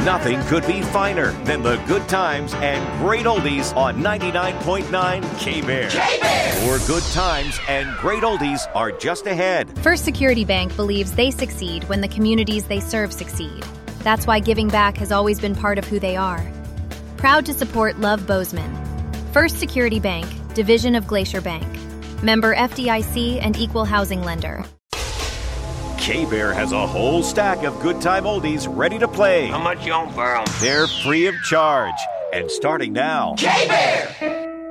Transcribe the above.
Nothing could be finer than the good times and great oldies on 99.9 K-Bear. K-Bear! More good times and great oldies are just ahead. First Security Bank believes they succeed when the communities they serve succeed. That's why giving back has always been part of who they are. Proud to support Love Bozeman. First Security Bank, division of Glacier Bank. Member FDIC and equal housing lender. K-Bear has a whole stack of good time oldies ready to play. How much you on for 'em? They're free of charge and starting now. K-Bear!